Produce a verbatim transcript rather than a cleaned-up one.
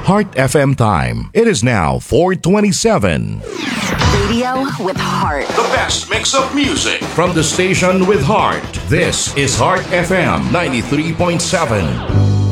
Heart F M time. It is now four twenty-seven. Radio with heart. The best mix of music from the station with heart. This is Heart F M ninety-three point seven.